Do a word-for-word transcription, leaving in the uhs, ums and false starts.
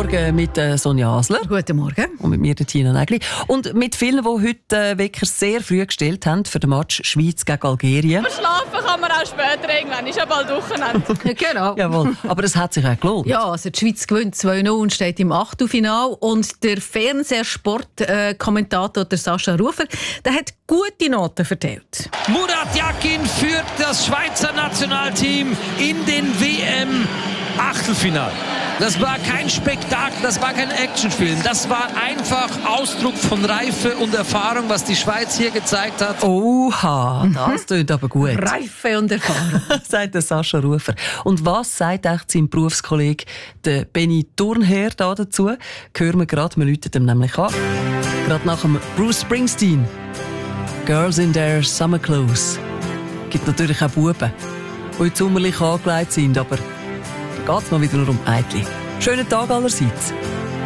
Morgen mit äh, Sonja Asler. Guten Morgen. Und mit mir, der Tina Nägli. Und mit vielen, die heute äh, Wecker sehr früh gestellt haben für den Match Schweiz gegen Algerien. Schlafen kann man auch später irgendwann, ist ja bald Wochenende. Genau. Jawohl, aber es hat sich auch gelohnt. Ja, also die Schweiz gewinnt zwei null und steht im Achtelfinale. Und der Fernsehsportkommentator, der Sascha Rufer, der hat gute Noten verteilt. Murat Yakin führt das Schweizer Nationalteam in den W M-Achtelfinale. Das war kein Spektakel, das war kein Actionfilm. Das war einfach Ausdruck von Reife und Erfahrung, was die Schweiz hier gezeigt hat. Oha, das klingt aber gut. Reife und Erfahrung. Sagt der Sascha Rufer. Und was sagt echt sein Berufskollege, der Benny Thurnherr, da dazu? Hören wir gerade, wir läuten ihm nämlich an. Gerade nach dem Bruce Springsteen. Girls in their summer clothes. Gibt natürlich auch Buben, die heute sommerlich angelegt sind, aber da geht es mal wieder nur um Mädchen. Schönen Tag allerseits.